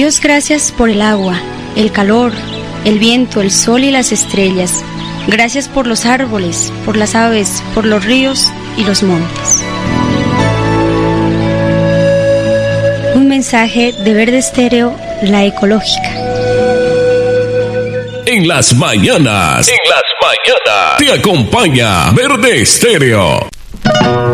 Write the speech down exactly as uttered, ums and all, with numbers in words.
Dios, gracias por el agua, el calor, el viento, el sol y las estrellas. Gracias por los árboles, por las aves, por los ríos y los montes. Un mensaje de Verde Estéreo, la ecológica. En las mañanas, en las mañanas, te acompaña Verde Estéreo.